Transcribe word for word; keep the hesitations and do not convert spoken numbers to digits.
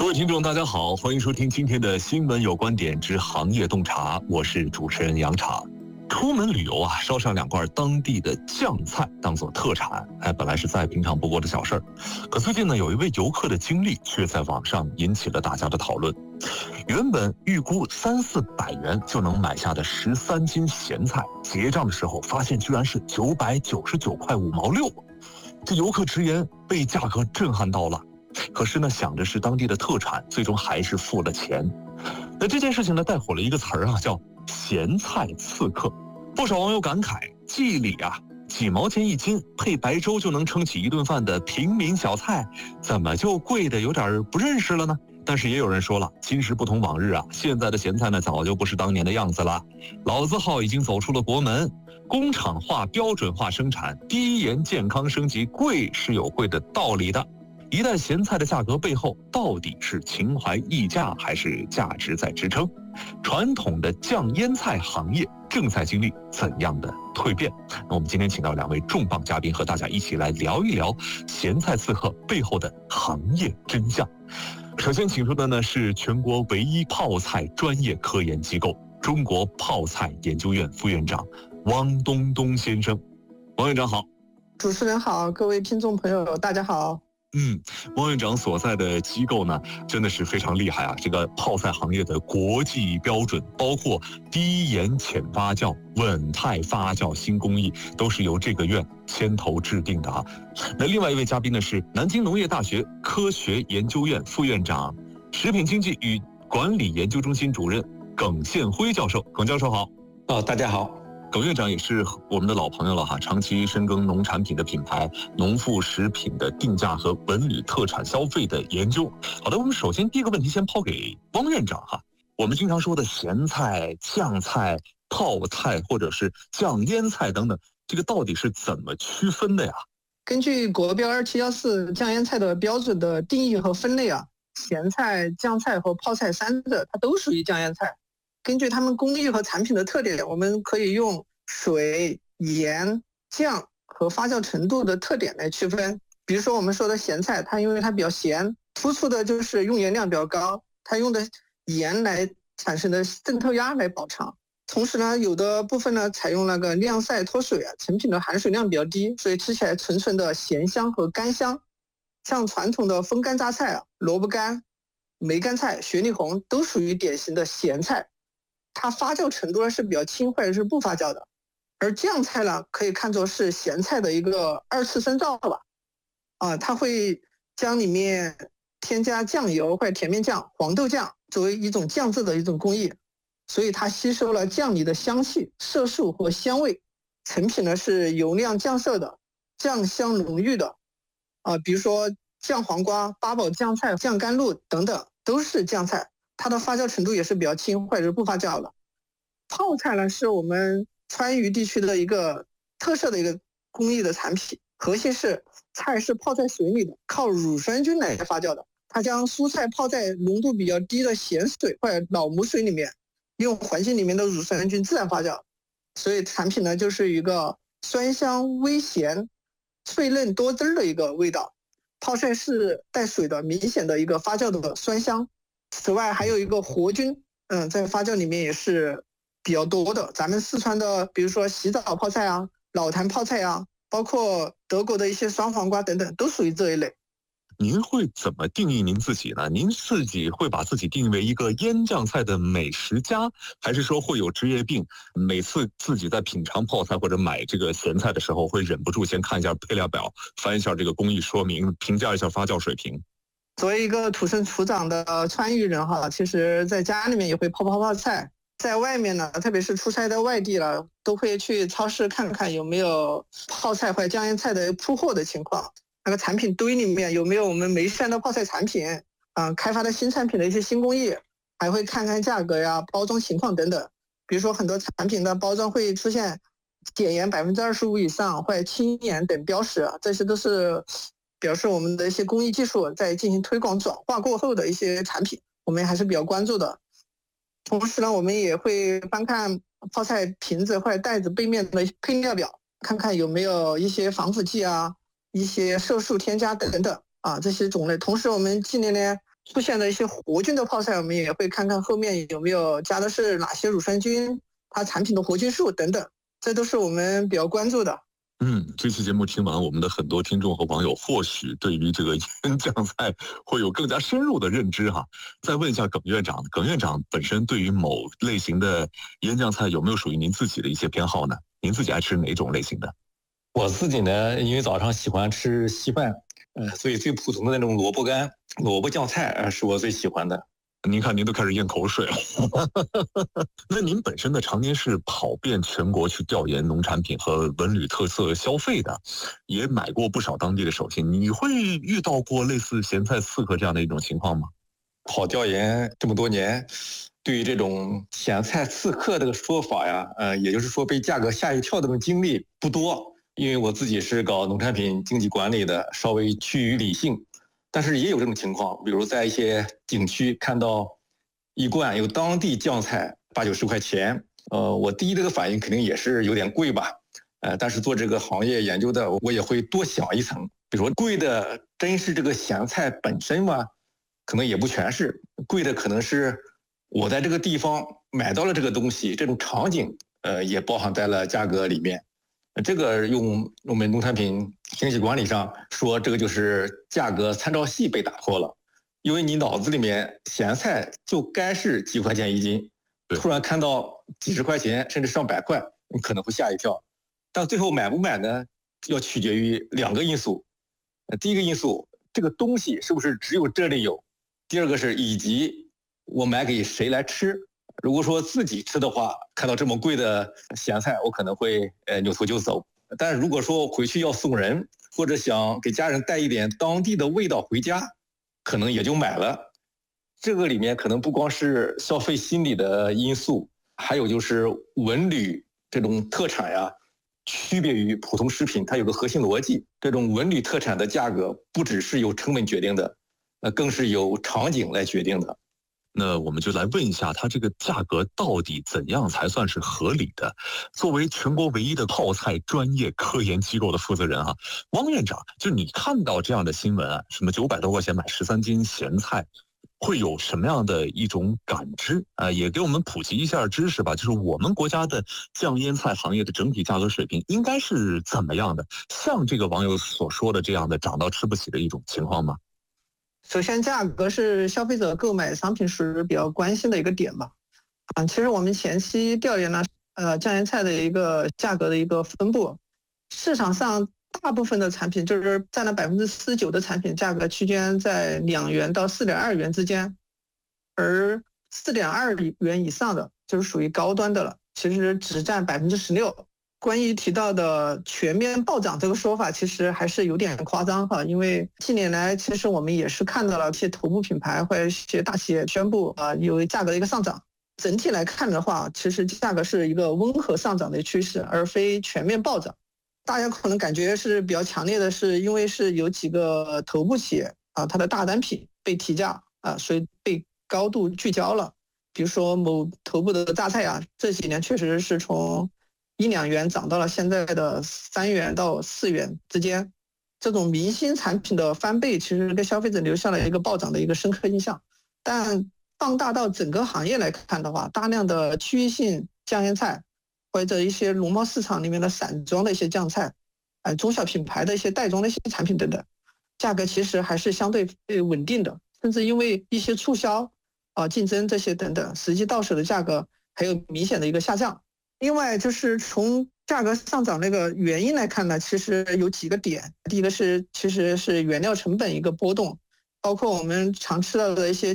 各位听众大家好，欢迎收听今天的新闻有观点之行业洞察，我是主持人杨茶。出门旅游啊，烧上两罐当地的酱菜当做特产，哎，本来是再平常不过的小事儿。可最近呢，有一位游客的经历却在网上引起了大家的讨论。原本预估三四百元就能买下的十三斤咸菜，结账的时候发现居然是九百九十九块五毛六。这游客直言被价格震撼到了。可是呢，想着是当地的特产，最终还是付了钱。那这件事情呢，带火了一个词儿啊，叫咸菜刺客。不少网友感慨，记忆里啊，几毛钱一斤配白粥就能撑起一顿饭的平民小菜，怎么就贵的有点不认识了呢？但是也有人说了，今时不同往日啊，现在的咸菜呢，早就不是当年的样子了。老字号已经走出了国门，工厂化、标准化生产，低盐、健康、升级，贵是有贵的道理的。一袋咸菜的价格背后，到底是情怀溢价，还是价值在支撑？传统的酱腌菜行业正在经历怎样的蜕变？那我们今天请到两位重磅嘉宾，和大家一起来聊一聊咸菜刺客背后的行业真相。首先请出的呢是全国唯一泡菜专业科研机构中国泡菜研究院副院长汪东东先生。汪院长好。 主持人好，各位听众朋友大家好。 嗯，汪院长所在的机构呢，真的是非常厉害啊！这个泡菜行业的国际标准，包括低盐浅发酵、稳态发酵新工艺，都是由这个院牵头制定的啊。那另外一位嘉宾呢，是南京农业大学科学研究院副院长、食品经济与管理研究中心主任耿宪辉教授。耿教授好。 哦，大家好。 耿院长也是我们的老朋友了哈，长期深耕农产品的品牌、农副食品的定价和文旅特产消费的研究。好的，我们首先第一个问题先抛给汪院长哈。我们经常说的咸菜、酱菜、泡菜或者是酱腌菜等等，这个到底是怎么区分的呀？ 根据国标二七一四酱腌菜的标准的定义和分类啊，咸菜、酱菜和泡菜三者它都属于酱腌菜。根据它们工艺和产品的特点，我们可以用水、盐、酱和发酵程度的特点来区分。比如说我们说的咸菜，它因为它比较咸，突出的就是用盐量比较高，它用的盐来产生的渗透压来保长。同时呢，有的部分呢采用那个晾晒脱水啊，成品的含水量比较低，所以吃起来纯纯的咸香和干香。像传统的风干榨菜啊，萝卜干、梅干菜、雪里红都属于典型的咸菜。它发酵程度呢是比较轻或者是不发酵的，而酱菜呢可以看作是咸菜的一个二次深造吧，啊，它会将里面添加酱油或者甜面酱、黄豆酱作为一种酱制的一种工艺，所以它吸收了酱里的香气、色素和香味，成品呢是油亮酱色的、酱香浓郁的，啊，比如说酱黄瓜、八宝酱菜、酱甘露等等都是酱菜。它的发酵程度也是比较轻或者是不发酵的。泡菜呢是我们川渝地区的一个特色的一个工艺的产品，核心是菜是泡在水里的，靠乳酸菌来发酵的。它将蔬菜泡在浓度比较低的咸水或者老母水里面，用环境里面的乳酸菌自然发酵，所以产品呢就是一个酸香微咸、脆嫩多汁的一个味道。泡菜是带水的，明显的一个发酵的酸香。此外还有一个活菌，嗯，在发酵里面也是比较多的。咱们四川的，比如说洗澡泡菜啊、老坛泡菜啊，包括德国的一些酸黄瓜等等，都属于这一类。 您会怎么定义您自己呢？您自己会把自己定义为一个腌酱菜的美食家，还是说会有职业病，每次自己在品尝泡菜或者买这个咸菜的时候，会忍不住先看一下配料表，翻一下这个工艺说明，评价一下发酵水平？ 作为一个土生土长的川渝人哈，其实在家里面也会泡泡泡菜，在外面呢，特别是出差在外地了，都会去超市看看有没有泡菜或者酱腌菜的铺货的情况，那个产品堆里面有没有我们眉山的泡菜产品，啊、呃，开发的新产品的一些新工艺，还会看看价格呀、包装情况等等。比如说很多产品的包装会出现减盐百分之二十五以上或者轻盐等标识，这些都是表示我们的一些工艺技术在进行推广转化过后的一些产品，我们还是比较关注的。同时呢，我们也会翻看泡菜瓶子或者袋子背面的配料表，看看有没有一些防腐剂啊、一些色素添加等等啊这些种类。同时，我们近年来出现的一些活菌的泡菜，我们也会看看后面有没有加的是哪些乳酸菌，它产品的活菌数等等，这都是我们比较关注的。 嗯，这期节目听完，我们的很多听众和网友或许对于这个腌酱菜会有更加深入的认知哈。再问一下耿院长，耿院长本身对于某类型的腌酱菜有没有属于您自己的一些偏好呢？您自己爱吃哪种类型的？ 我自己呢，因为早上喜欢吃稀饭，呃，所以最普通的那种萝卜干、萝卜酱菜，呃，是我最喜欢的。 您看，您都开始咽口水了。那您本身呢，常年是跑遍全国去调研农产品和文旅特色消费的，也买过不少当地的手信。你会遇到过类似咸菜刺客这样的一种情况吗？ 跑调研这么多年，对于这种咸菜刺客这个说法呀，呃，也就是说被价格吓一跳的这种经历不多，因为我自己是搞农产品经济管理的，稍微趋于理性。但是也有这种情况，比如在一些景区看到一罐有当地酱菜八九十块钱，呃，我第一这个反应肯定也是有点贵吧，呃，但是做这个行业研究的，我也会多想一层，比如说贵的真是这个咸菜本身吗？可能也不全是，贵的可能是我在这个地方买到了这个东西，这种场景，呃，也包含在了价格里面。这个用我们农产品经济管理上说，这个就是价格参照系被打破了，因为你脑子里面咸菜就该是几块钱一斤，突然看到几十块钱甚至上百块，你可能会吓一跳。但最后买不买呢，要取决于两个因素。第一个因素，这个东西是不是只有这里有；第二个是以及我买给谁来吃。如果说自己吃的话，看到这么贵的咸菜，我可能会呃扭头就走。但是如果说回去要送人，或者想给家人带一点当地的味道回家，可能也就买了。这个里面可能不光是消费心理的因素，还有就是文旅这种特产呀，区别于普通食品，它有个核心逻辑。这种文旅特产的价格不只是由成本决定的，呃，更是由场景来决定的。 那我们就来问一下，它这个价格到底怎样才算是合理的？作为全国唯一的泡菜专业科研机构的负责人啊，汪院长，就你看到这样的新闻啊，什么九百多块钱买十三斤咸菜，会有什么样的一种感知啊？也给我们普及一下知识吧。就是我们国家的酱腌菜行业的整体价格水平应该是怎么样的？像这个网友所说的这样的涨到吃不起的一种情况吗？ 首先，价格是消费者购买商品时比较关心的一个点吧。啊，其实我们前期调研了，呃，酱腌菜的一个价格的一个分布，市场上大部分的产品就是占了百分之四十九的产品价格区间在两元到四点二元之间，而四点二元以上的就是属于高端的了，其实只占百分之十六。关于提到的全面暴涨这个说法，其实还是有点夸张哈，因为近年来其实我们也是看到了一些头部品牌或者一些大企业宣布啊有价格的一个上涨。整体来看的话，其实价格是一个温和上涨的趋势，而非全面暴涨。大家可能感觉是比较强烈的是，因为是有几个头部企业啊，它的大单品被提价啊，所以被高度聚焦了。比如说某头部的榨菜啊，这几年确实是从一两元涨到了现在的三元到四元之间，这种明星产品的翻倍，其实给消费者留下了一个暴涨的一个深刻印象。但放大到整个行业来看的话，大量的区域性酱腌菜，或者一些农贸市场里面的散装的一些酱菜，呃，中小品牌的一些袋装的一些产品等等，价格其实还是相对稳定的，甚至因为一些促销啊、竞争这些等等，实际到手的价格还有明显的一个下降。另外就是从价格上涨那个原因来看呢，其实有几个点。第一个是其实是原料成本一个波动，包括我们常吃到的一些